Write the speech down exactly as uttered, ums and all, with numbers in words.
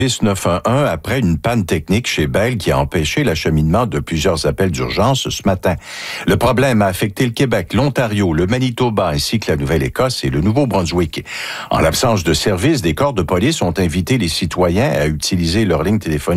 neuf un un après une panne technique chez Bell qui a empêché l'acheminement de plusieurs appels d'urgence ce matin. Le problème a affecté le Québec, l'Ontario, le Manitoba ainsi que la Nouvelle-Écosse et le Nouveau-Brunswick. En l'absence de service, des corps de police ont invité les citoyens à utiliser leur ligne téléphonique